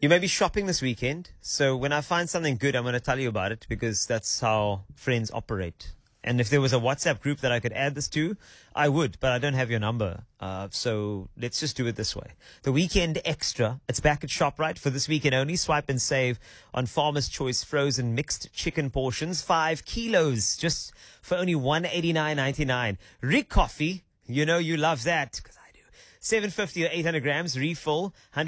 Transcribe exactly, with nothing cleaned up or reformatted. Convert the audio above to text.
You may be shopping this weekend, so when I find something good, I'm going to tell you about it because that's how friends operate. And if there was a WhatsApp group that I could add this to, I would, but I don't have your number. Uh, so let's just do it this way. The Weekend Extra, it's back at ShopRite for this weekend only. Swipe and save on Farmer's Choice frozen mixed chicken portions, five kilos, just for only one eighty-nine ninety-nine. Rick Coffee, you know you love that, because I do. seven fifty or eight hundred grams, refill, one hundred